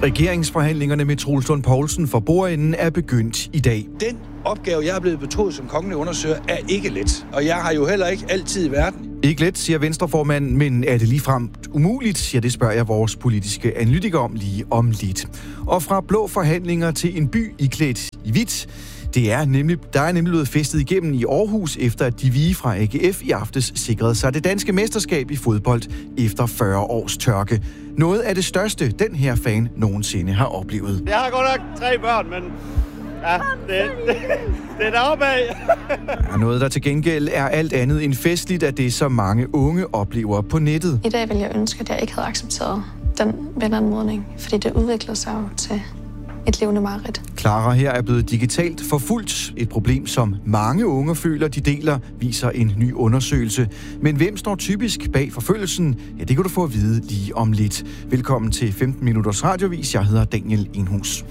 Regeringsforhandlingerne med Troels Lund Poulsen for bordenden er begyndt i dag. Den opgave, jeg er blevet betroet som kongelig undersøger, er ikke let. Og jeg har jo heller ikke altid i verden. Ikke let, siger Venstreformanden, men er det ligefrem umuligt? Ja, det spørger jeg vores politiske analytiker om lige om lidt. Og fra blå forhandlinger til en by iklædt i hvidt. Der er nemlig blevet festet igennem i Aarhus, efter at de hvide fra AGF i aftes sikrede sig det danske mesterskab i fodbold efter 40 års tørke. Noget af det største, den her fan nogensinde har oplevet. Jeg har godt nok 3 børn, men ja, det er deroppe af. Ja, noget, der til gengæld er alt andet end festligt, af det, som mange unge oplever på nettet. I dag ville jeg ønske, at jeg ikke havde accepteret den venanmodning, fordi det udviklede sig jo til et levende mareridt. Clara her er blevet digitalt forfulgt. Et problem, som mange unge føler, de deler, viser en ny undersøgelse. Men hvem står typisk bag forfølgelsen? Ja, det kan du få at vide lige om lidt. Velkommen til 15 Minutters Radiovis. Jeg hedder Daniel Enhus.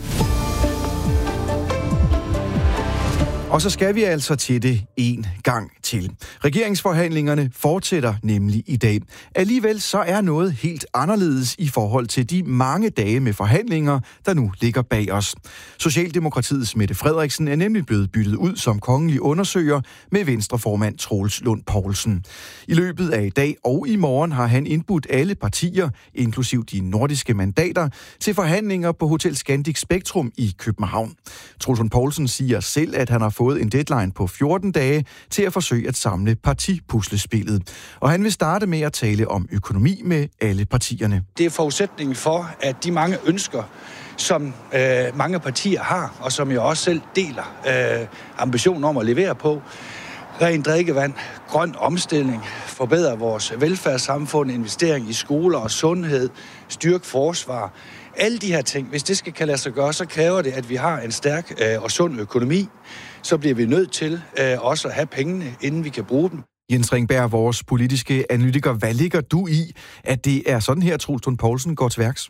Og så skal vi altså til det en gang til. Regeringsforhandlingerne fortsætter nemlig i dag. Alligevel så er noget helt anderledes i forhold til de mange dage med forhandlinger, der nu ligger bag os. Socialdemokratiets Mette Frederiksen er nemlig blevet byttet ud som kongelig undersøger med Venstreformand Troels Lund Poulsen. I løbet af i dag og i morgen har han indbudt alle partier, inklusiv de nordiske mandater, til forhandlinger på Hotel Scandic Spektrum i København. Troels Lund Poulsen siger selv, at han har fået en deadline på 14 dage til at forsøge at samle partipuslespillet. Og han vil starte med at tale om økonomi med alle partierne. Det er forudsætningen for, at de mange ønsker, som mange partier har, og som jeg også selv deler ambitionen om at levere på, rent drikkevand, grøn omstilling, forbedre vores velfærdssamfund, investering i skoler og sundhed, styrke forsvar. Alle de her ting, hvis det skal kan lade sig gøre, så kræver det, at vi har en stærk og sund økonomi. Så bliver vi nødt til også at have pengene, inden vi kan bruge dem. Jens Ringberg, vores politiske analytiker, hvad ligger du i, at det er sådan her, Troels Lund Poulsen går til værks?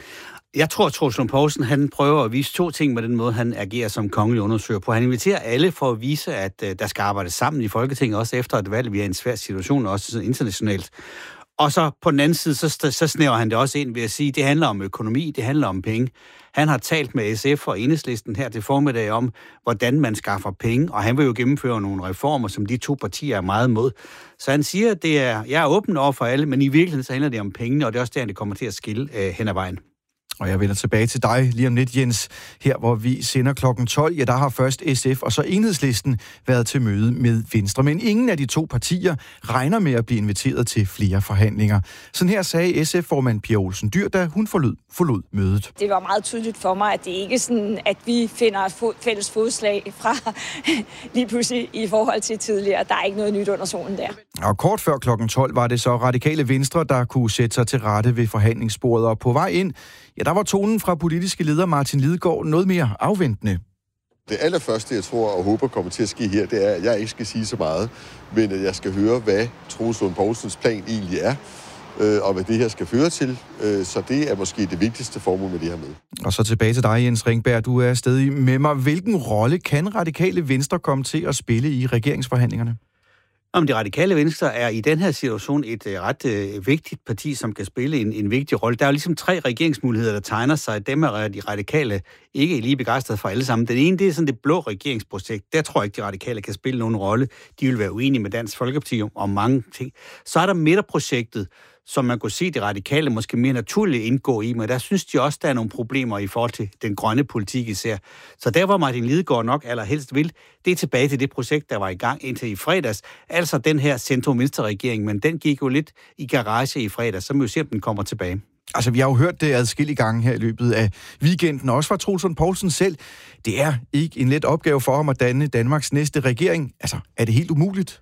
Jeg tror, at Troels Lund Poulsen, han prøver at vise 2 ting med den måde, han agerer som kongelig undersøger på. Han inviterer alle for at vise, at der skal arbejdes sammen i Folketinget, også efter et valg. Vi er i en svær situation, også internationalt. Og så på den anden side, så snæver han det også ind ved at sige, at det handler om økonomi, det handler om penge. Han har talt med SF og Enhedslisten her til formiddag om, hvordan man skaffer penge, og han vil jo gennemføre nogle reformer, som de 2 partier er meget mod. Så han siger, at jeg er åben over for alle, men i virkeligheden så handler det om pengene, og det er også der, det kommer til at skille hen ad vejen. Og jeg vender tilbage til dig lige om lidt, Jens. Her, hvor vi sender klokken 12, ja, der har først SF og så Enhedslisten været til møde med Venstre. Men ingen af de 2 partier regner med at blive inviteret til flere forhandlinger. Sådan her sagde SF-formand Pia Olsen Dyhr, da hun forlod mødet. Det var meget tydeligt for mig, at det ikke er sådan, at vi finder et fælles fodslag fra lige pludselig i forhold til tidligere. Der er ikke noget nyt under solen der. Og kort før klokken 12 var det så Radikale Venstre, der kunne sætte sig til rette ved forhandlingsbordet, og på vej ind, ja, der var tonen fra politiske leder Martin Lidegaard noget mere afventende. Det allerførste, jeg tror og håber kommer til at ske her, det er, at jeg ikke skal sige så meget, men at jeg skal høre, hvad Troels Lund Poulsens plan egentlig er, og hvad det her skal føre til. Så det er måske det vigtigste formål med det her med. Og så tilbage til dig, Jens Ringberg. Du er stadig med mig. Hvilken rolle kan Radikale Venstre komme til at spille i regeringsforhandlingerne? Om det Radikale Venstre er i den her situation et ret vigtigt parti, som kan spille en vigtig rolle. Der er jo ligesom 3 regeringsmuligheder, der tegner sig. Dem er de radikale ikke lige begejstrede for alle sammen. Den ene, det er sådan det blå regeringsprojekt. Der tror jeg ikke, de radikale kan spille nogen rolle. De vil være uenige med Dansk Folkeparti om mange ting. Så er der midterprojektet, som man kunne se, de radikale måske mere naturligt indgå i, men der synes de også, der er nogle problemer i forhold til den grønne politik især. Så der, hvor Martin Lidegaard nok allerhelst vil, det er tilbage til det projekt, der var i gang indtil i fredags. Altså den her centrum-venstre-regering, men den gik jo lidt i garage i fredags, så må vi se, om den kommer tilbage. Altså, vi har jo hørt det adskillige gange her i løbet af weekenden, også fra Troels Lund Poulsen selv. Det er ikke en let opgave for ham at danne Danmarks næste regering. Altså, er det helt umuligt?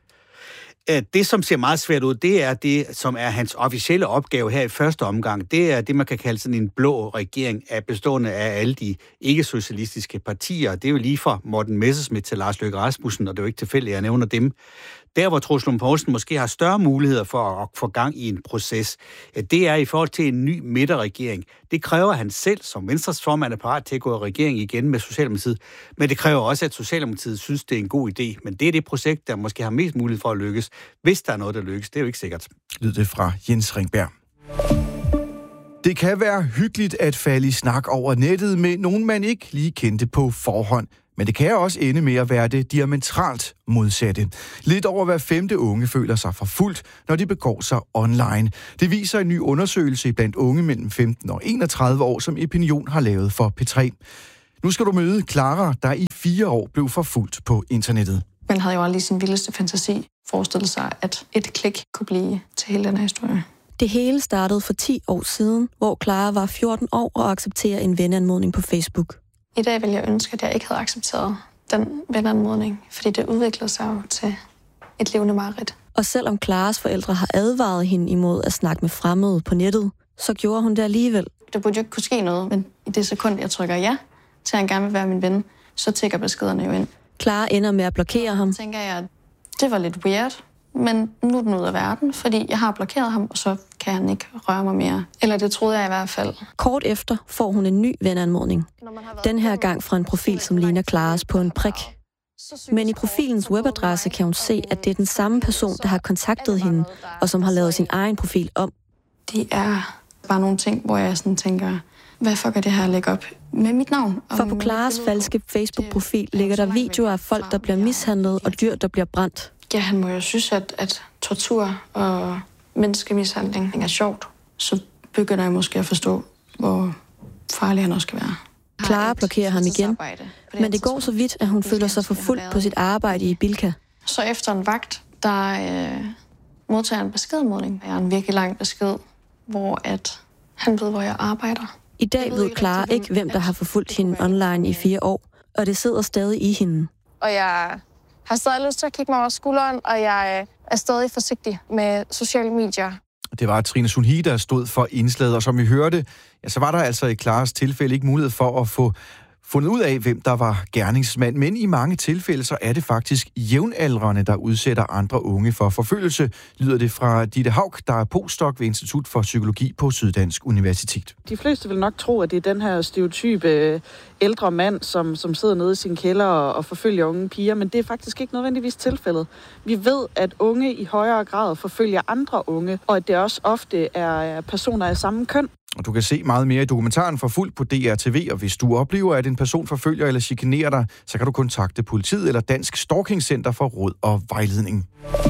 Det, som ser meget svært ud, det er det, som er hans officielle opgave her i første omgang. Det er det, man kan kalde sådan en blå regering, bestående af alle de ikke-socialistiske partier. Det er jo lige fra Morten Messerschmidt til Lars Løkke Rasmussen, og det er jo ikke tilfældigt, at jeg nævner dem. Der, hvor Troels Lund Poulsen måske har større muligheder for at få gang i en proces, det er i forhold til en ny midterregering. Det kræver han selv, som Venstres formand er parat til at gå i regering igen med Socialdemokratiet, men det kræver også, at Socialdemokratiet synes, det er en god idé. Men det er det projekt, der måske har mest mulighed for at lykkes. Hvis der er noget, der lykkes, det er jo ikke sikkert. Lyder det fra Jens Ringberg. Det kan være hyggeligt at falde i snak over nettet med nogen, man ikke lige kendte på forhånd. Men det kan også ende med at være det diametralt modsatte. Lidt over hver 5. unge føler sig forfulgt, når de begår sig online. Det viser en ny undersøgelse blandt unge mellem 15 og 31 år, som Epinion har lavet for P3. Nu skal du møde Clara, der i 4 år blev forfulgt på internettet. Man havde jo aldrig sin vildeste fantasi forestillet sig, at et klik kunne blive til hele den her historie. Det hele startede for 10 år siden, hvor Clara var 14 år og accepterede en venanmodning på Facebook. I dag vil jeg ønske, at jeg ikke havde accepteret den venanmodning, fordi det udviklede sig jo til et levende mareridt. Og selvom Claras forældre har advaret hende imod at snakke med fremmede på nettet, så gjorde hun det alligevel. Der burde jo ikke kunne ske noget, men i det sekund, jeg trykker ja til, at han gerne vil være min ven, så tikker beskederne jo ind. Clara ender med at blokere ham. Så tænker jeg, at det var lidt weird, men nu er den ud af verden, fordi jeg har blokeret ham, og så kan han ikke røre mig mere. Eller det troede jeg i hvert fald. Kort efter får hun en ny venanmodning. Den her gang fra en profil, som ligner Claras på en prik. Men i profilens webadresse kan hun se, at det er den samme person, der har kontaktet hende, og som har lavet sin egen profil om. Det er bare nogle ting, hvor jeg sådan tænker, hvad fuck er det her at lægge op med mit navn? For på Claras falske Facebook-profil ligger der videoer af folk, der bliver mishandlet, og dyr, der bliver brændt. Ja, han må jo synes, at tortur og menneskemishandling er sjovt. Så begynder jeg måske at forstå, hvor farlig han også kan være. Clara blokerer ham igen, men det går så vidt, at hun føler sig forfulgt på sit arbejde i Bilka. Så efter en vagt, der modtager en beskedmodning. Det er en virkelig lang besked, hvor at han ved, hvor jeg arbejder. I dag ved Clara ikke, hvem der har forfulgt hende online i 4 år, og det sidder stadig i hende. Og jeg har stadig lyst til at kigge mig over skulderen, og jeg er stadig forsigtig med sociale medier. Det var Trine Sunhi, der stod for indslaget, og som vi hørte, ja, så var der altså i Claras tilfælde ikke mulighed for at få fundet ud af, hvem der var gerningsmand. Men i mange tilfælde, så er det faktisk jævnaldrende, der udsætter andre unge for forfølgelse, lyder det fra Ditte Haug, der er postdoc ved Institut for Psykologi på Syddansk Universitet. De fleste vil nok tro, at det er den her stereotype ældre mand, som sidder nede i sin kælder og forfølger unge piger, men det er faktisk ikke nødvendigvis tilfældet. Vi ved, at unge i højere grad forfølger andre unge, og at det også ofte er personer af samme køn. Og du kan se meget mere i dokumentaren Forfulgt på DRTV, og hvis du oplever, at en person forfølger eller chikanerer dig, så kan du kontakte politiet eller Dansk Stalking Center for råd og vejledning.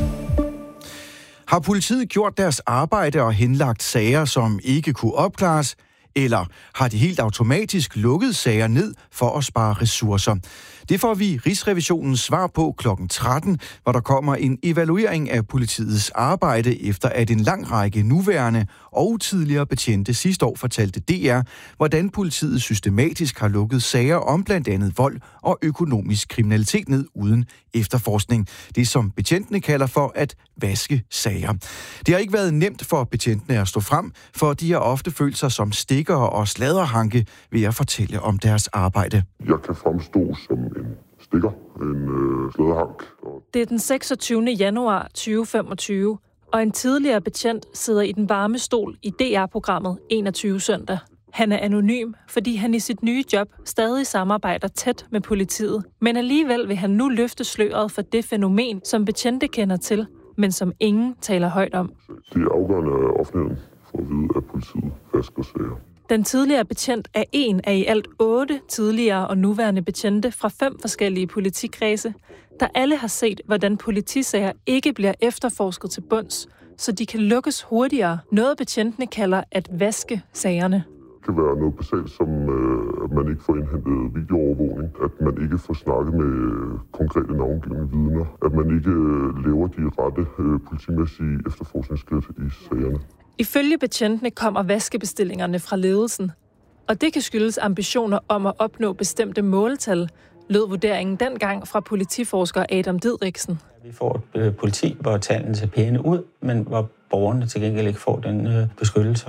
Har politiet gjort deres arbejde og henlagt sager, som ikke kunne opklares? Eller har de helt automatisk lukket sager ned for at spare ressourcer? Det får vi Rigsrevisionens svar på kl. 13, hvor der kommer en evaluering af politiets arbejde, efter at en lang række nuværende og tidligere betjente sidste år fortalte DR, hvordan politiet systematisk har lukket sager om blandt andet vold og økonomisk kriminalitet ned uden efterforskning. Det som betjentene kalder for at vaske sager. Det har ikke været nemt for betjentene at stå frem, for de har ofte følt sig som stikkere og sladderhanke ved at fortælle om deres arbejde. Jeg kan fremstå som en stikker, en sladderhank. Det er den 26. januar 2025, og en tidligere betjent sidder i den varme stol i DR-programmet 21 søndag. Han er anonym, fordi han i sit nye job stadig samarbejder tæt med politiet. Men alligevel vil han nu løfte sløret for det fænomen, som betjente kender til, men som ingen taler højt om. Det er afgørende af offentligheden for at vide, at politiet vasker sager. Den tidligere betjent er en af i alt 8 tidligere og nuværende betjente fra 5 forskellige politikredse, der alle har set, hvordan politisager ikke bliver efterforsket til bunds, så de kan lukkes hurtigere. Noget betjentene kalder at vaske sagerne. Det kan være noget basalt som, at man ikke får indhentet videoovervågning, at man ikke får snakket med konkrete navngivende vidner, at man ikke laver de rette politimæssige efterforskningsskridt i sagerne. Ifølge betjentene kommer vaskebestillingerne fra ledelsen, og det kan skyldes ambitioner om at opnå bestemte måltal, lød vurderingen dengang fra politiforsker Adam Didriksen. Vi får et politi, hvor tallene ser pæne ud, men hvor borgerne til gengæld ikke får den beskyttelse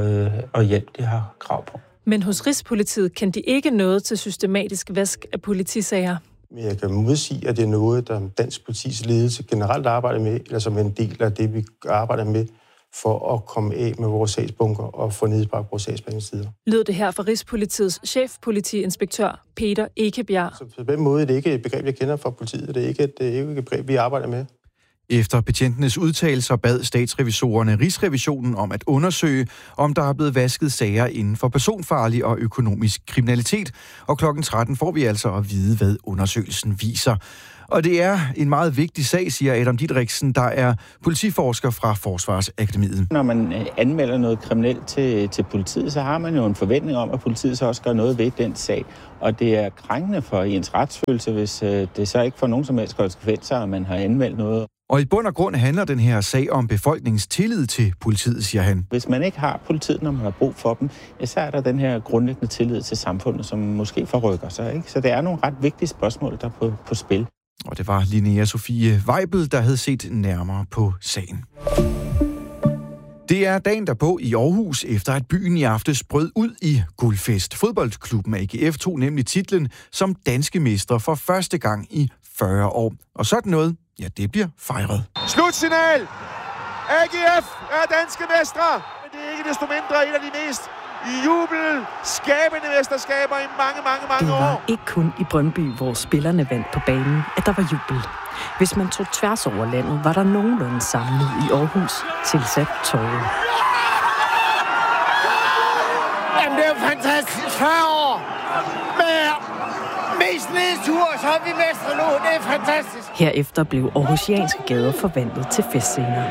og hjælp, de har krav på. Men hos Rigspolitiet kan de ikke noget til systematisk vask af politisager. Jeg kan modsige, at det er noget, der dansk politis ledelse generelt arbejder med, eller som en del af det, vi arbejder med, for at komme af med vores sagsbunker og få nedbragt vores sagsbehandlingstider. Lød det her fra Rigspolitiets chefpolitiinspektør Peter Ekebjerg. Så på den måde er det ikke et begreb, jeg kender fra politiet. Det er ikke et begreb, vi arbejder med. Efter betjentenes udtalelser bad statsrevisorerne Rigsrevisionen om at undersøge, om der er blevet vasket sager inden for personfarlig og økonomisk kriminalitet. Og klokken 13 får vi altså at vide, hvad undersøgelsen viser. Og det er en meget vigtig sag, siger Adam Didriksen, der er politiforsker fra Forsvarsakademiet. Når man anmelder noget kriminelt til politiet, så har man jo en forventning om, at politiet så også gør noget ved den sag. Og det er krænkende for ens retsfølelse, hvis det så ikke får nogen som helst konsekvenser, at man har anmeldt noget. Og i bund og grund handler den her sag om befolkningens tillid til politiet, siger han. Hvis man ikke har politiet, når man har brug for dem, så er der den her grundlæggende tillid til samfundet, som måske forrykker sig. Ikke? Så det er nogle ret vigtige spørgsmål, der er på spil. Og det var Linnea Sofie Weibel, der havde set nærmere på sagen. Det er dagen derpå i Aarhus, efter at byen i aftes brød ud i guldfest. Fodboldklubben AGF tog nemlig titlen som danske mestre for første gang i 40 år. Og sådan noget, ja, det bliver fejret. Slutsignal! AGF er danske mestre, men det er ikke desto mindre et af de mest jubelskabende mesterskaber i mange år. Det var ikke kun i Brøndby, hvor spillerne vandt på banen, at der var jubel. Hvis man tog tværs over landet, var der nogenlunde samlet i Aarhus tilsat tårer. Jamen, det er jo fantastisk. 40 år med mest nedtur, så er vi mestre nu. Det er fantastisk. Herefter blev aarhusianske gader forvandlet til festscener.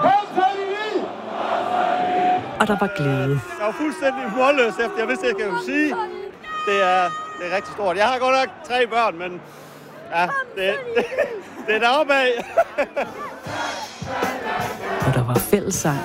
Og der var glæde. Jeg var fuldstændig målløs efter, jeg vidste, jeg kan jo sige. Det er rigtig stort. Jeg har godt nok 3 børn, men ja, det er deroppe af. Og der var fællessang.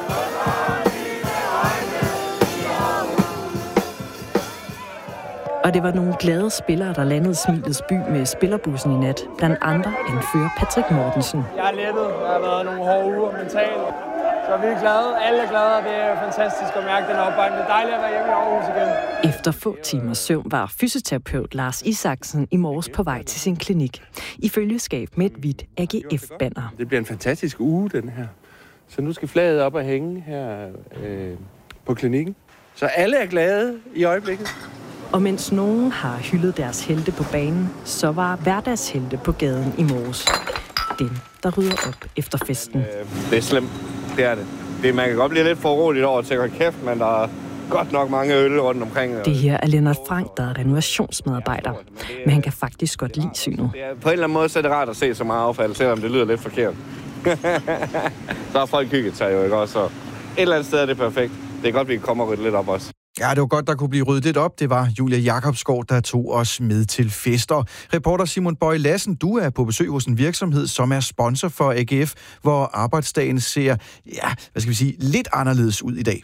Og det var nogle glade spillere, der landede Smilets by med spillerbussen i nat. Blandt andre anfører Patrick Mortensen. Jeg er lettet. Der har været nogle hårde uger mentalt. Så vi er glade. Alle er glade, og det er fantastisk at mærke den opbakning. Det er dejligt at være hjemme i Aarhus igen. Efter få timers søvn var fysioterapeut Lars Isaksen i morges på vej til sin klinik. I følgeskab med et hvidt AGF-banner. Det bliver en fantastisk uge, den her. Så nu skal flaget op og hænge her på klinikken. Så alle er glade i øjeblikket. Og mens nogen har hyldet deres helte på banen, så var hverdagshelte på gaden i morges. Dem, der rydder op efter festen. Det er slemt. Det er det. Man kan godt blive lidt for roligt over til at kæft, men der er godt nok mange øl rundt omkring. Det her er Lennart Frank, der er renovationsmedarbejder. Men han kan faktisk godt lide synet. På en eller anden måde så er det rart at se så meget affald, selvom det lyder lidt forkert. Så har folk hygget sig jo, ikke også? Så et eller andet sted er det perfekt. Det er godt, vi kan komme og rydde lidt op også. Ja, det var godt, der kunne blive ryddet lidt op. Det var Julia Jakobsgaard, der tog os med til fester. Reporter Simon Bøje Lassen, du er på besøg hos en virksomhed, som er sponsor for AGF, hvor arbejdsdagen ser, lidt anderledes ud i dag.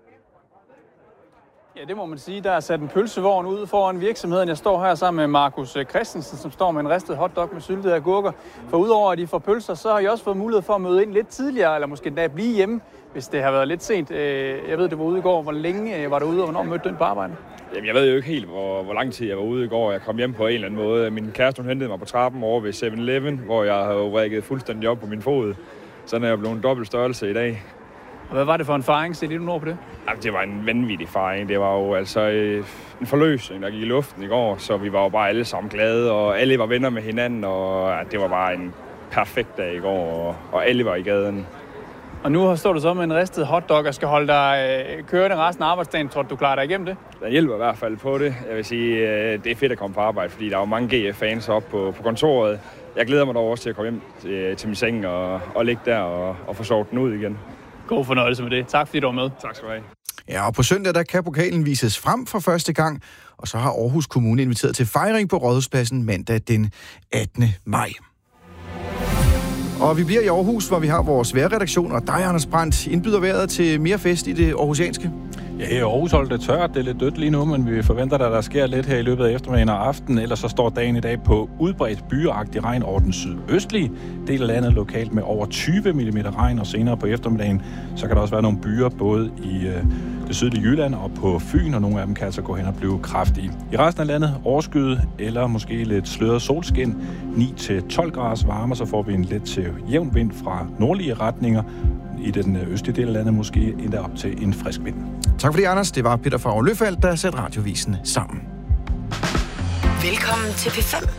Ja, det må man sige. Der er sat en pølsevogn ud foran virksomheden. Jeg står her sammen med Markus Christensen, som står med en ristet hotdog med syltede agurker. For udover at de får pølser, så har I også fået mulighed for at møde ind lidt tidligere, eller måske endda blive hjemme, hvis det har været lidt sent. Jeg ved, det var ude i går. Hvor længe var du ude, og hvornår mødte du ind på arbejde? Jamen, jeg ved jo ikke helt, hvor lang tid jeg var ude i går. Jeg kom hjem på en eller anden måde. Min kæreste, hun hentede mig på trappen over ved 7-Eleven, hvor jeg havde rækket fuldstændig op på min fod. Sådan er jeg blevet en dobbelt størrelse i dag. Og hvad var det for en fejring? Sæt lige nogle ord på det. Jamen, det var en vanvittig fejring. Det var jo altså en forløsning, der gik i luften i går, så vi var jo bare alle sammen glade, og alle var venner med hinanden, og det var bare en perfekt dag i går, og alle var i gaden. Og nu står du så med en ristet hotdog og skal holde dig kørende resten af arbejdsdagen. Tror du klarer dig igennem det? Det hjælper i hvert fald på det. Jeg vil sige, det er fedt at komme på arbejde, fordi der er jo mange GF-fans oppe på kontoret. Jeg glæder mig dog også til at komme hjem til min seng og ligge der og få sovet den ud igen. God fornøjelse med det. Tak fordi du var med. Tak skal du have. Ja, og på søndag der kan pokalen vises frem for første gang, og så har Aarhus Kommune inviteret til fejring på Rådhuspladsen mandag den 18. maj. Og vi bliver i Aarhus, hvor vi har vores vejrredaktion, og dig, Anders Brandt, indbyder vejret til mere fest i det aarhusianske. Ja, i Aarhus holder det tørt. Det er lidt dødt lige nu, men vi forventer, at der sker lidt her i løbet af eftermiddagen og aften. Ellers så står dagen i dag på udbredt byagtig regn over den sydøstlige del af landet lokalt med over 20 mm regn, og senere på eftermiddagen, så kan der også være nogle byer både i det sydlige Jylland og på Fyn, og nogle af dem kan altså gå hen og blive kraftige. I resten af landet overskyet eller måske lidt sløret solskin, 9-12 graders varme, så får vi en let til jævn vind fra nordlige retninger. I den østlige del af landet måske endda op til en frisk vind. Tak fordi, Anders. Det var Peter Favre Løfald, der satte radiovisen sammen. Velkommen til P5.